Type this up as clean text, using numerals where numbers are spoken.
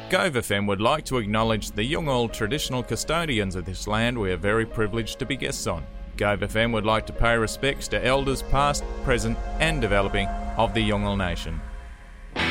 Gove FM would like to acknowledge the Yungal traditional custodians of this land we are very privileged to be guests on. Gove FM would like to pay respects to elders past, present and developing of the Yungal Nation.